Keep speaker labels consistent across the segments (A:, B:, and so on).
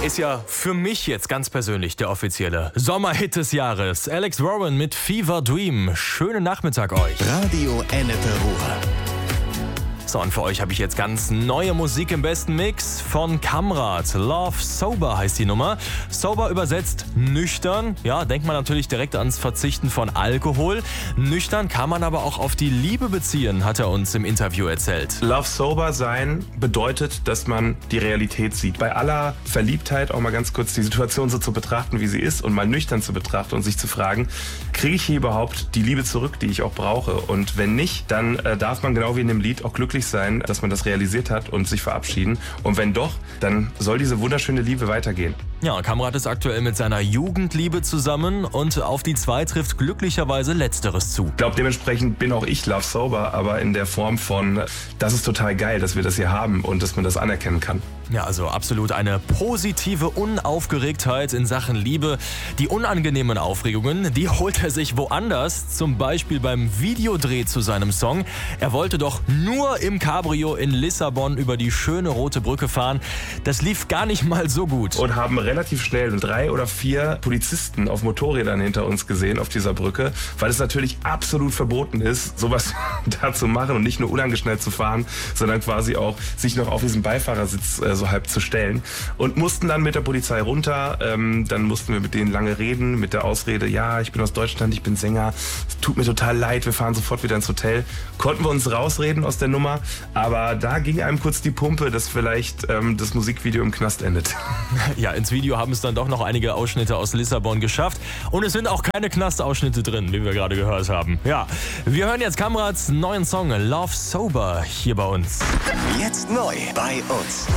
A: Ist ja für mich jetzt ganz persönlich der offizielle Sommerhit des Jahres. Alex Warren mit Fever Dream. Schönen Nachmittag euch.
B: Radio Ennepe Ruhr.
A: So, und für euch habe ich jetzt ganz neue Musik im besten Mix von Kamrat. Love Sober heißt die Nummer. Sober übersetzt nüchtern. Ja, denkt man natürlich direkt ans Verzichten von Alkohol. Nüchtern kann man aber auch auf die Liebe beziehen, hat er uns im Interview erzählt.
C: Love Sober sein bedeutet, dass man die Realität sieht. Bei aller Verliebtheit auch mal ganz kurz die Situation so zu betrachten, wie sie ist und mal nüchtern zu betrachten und sich zu fragen, kriege ich hier überhaupt die Liebe zurück, die ich auch brauche? Und wenn nicht, dann darf man genau wie in dem Lied auch glücklich sein, dass man das realisiert hat und sich verabschieden. Und wenn doch, dann soll diese wunderschöne Liebe weitergehen.
A: Ja, Kamrat ist aktuell mit seiner Jugendliebe zusammen und auf die 2 trifft glücklicherweise Letzteres zu.
C: Ich glaube, dementsprechend bin auch ich Love Sober, aber in der Form von, das ist total geil, dass wir das hier haben und dass man das anerkennen kann.
A: Ja, also absolut eine positive Unaufgeregtheit in Sachen Liebe. Die unangenehmen Aufregungen, die holt er sich woanders, zum Beispiel beim Videodreh zu seinem Song. Er wollte doch nur im Cabrio in Lissabon über die schöne Rote Brücke fahren. Das lief gar nicht mal so gut.
C: Und haben relativ schnell 3 oder 4 Polizisten auf Motorrädern hinter uns gesehen auf dieser Brücke, weil es natürlich absolut verboten ist, sowas da zu machen und nicht nur unangeschnallt zu fahren, sondern quasi auch sich noch auf diesen Beifahrersitz so halb zu stellen. Und mussten dann mit der Polizei runter, dann mussten wir mit denen lange reden, mit der Ausrede, ja, ich bin aus Deutschland, ich bin Sänger, es tut mir total leid, wir fahren sofort wieder ins Hotel. Konnten wir uns rausreden aus der Nummer, aber da ging einem kurz die Pumpe, dass vielleicht das Musikvideo im Knast endet.
A: Ja, ins Video haben es dann doch noch einige Ausschnitte aus Lissabon geschafft und es sind auch keine Knastausschnitte drin, wie wir gerade gehört haben. Ja, wir hören jetzt Kamrats neuen Song Love Sober hier bei uns.
B: Jetzt neu bei uns.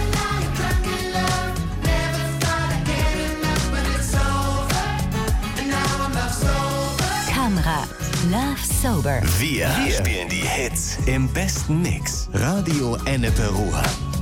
D: Kamrat, Love Sober.
B: Wir spielen die Hits im besten Mix. Radio Ennepe Ruhr.